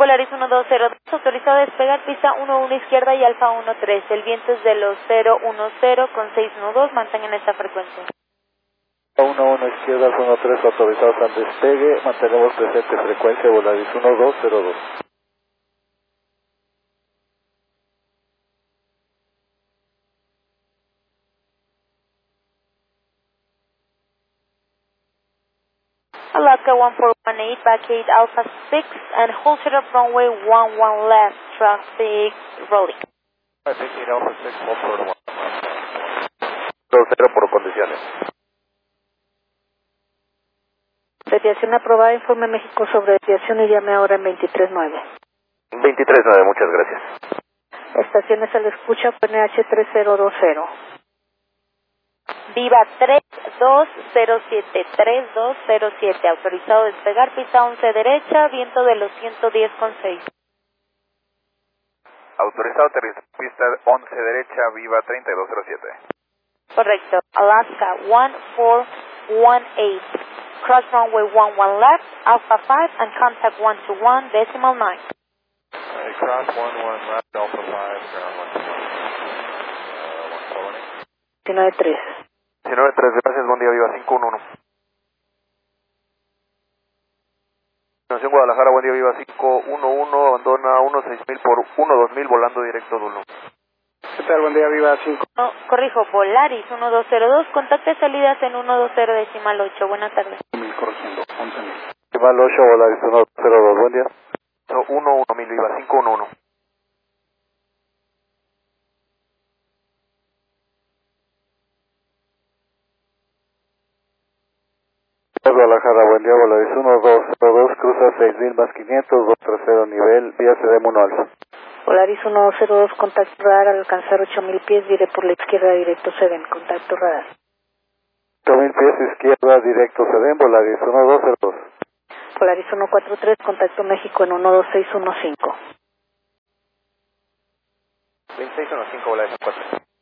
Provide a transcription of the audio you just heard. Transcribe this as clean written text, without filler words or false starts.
Polaris 1202, autorizado a despegar pista 11 izquierda y Alfa 13. El viento es de los 010 con 6 nudos, mantengan esta frecuencia. 11 izquierda, Alfa 13, autorizados al despegue, mantenemos presente frecuencia Volaris 1202. Alaska 1418, back 8 Alpha 6, and hold short of runway 11 left, traffic rolling. Back 8 Alpha 6, hold short of 20 por condiciones. Desviación aprobada, informe México sobre desviación y llame ahora en 239. 239, muchas gracias. Estaciones a la escucha, PNH 3020. Viva 3207, autorizado a despegar pista 11 derecha, viento de los 110 con 6. Autorizado aterrizar pista 11 derecha, Viva 3207. Correcto, Alaska 1418, cross runway 11 left, Alpha 5, and contact 121, decimal 9. Cross 11 left, Alpha 5, ground 121. 193. 193, gracias, buen día, Viva 511. Nación Guadalajara, buen día, Viva 511, abandona 16000 por 12000, volando directo Dulu. ¿Qué tal, buen día, Viva 5? No, corrijo, Polaris 1202, contacte salidas en 120 decimal 8, buenas tardes. Corrigiendo, 11000. Decimal 8, Volaris 102, buen día. 11000, Viva 511. Guadalajara, buen día, Volaris 1202, cruza 6000 más 500, 230 nivel, vía CDM 1 Alfa. Polaris 102, contacto radar al alcanzar 8000 pies, diré por la izquierda directo CEDEM, contacto radar. 8000 pies izquierda directo CEDEM, Volaris 1202. Polaris 143, contacto México en 12615. 2615, Volaris 4.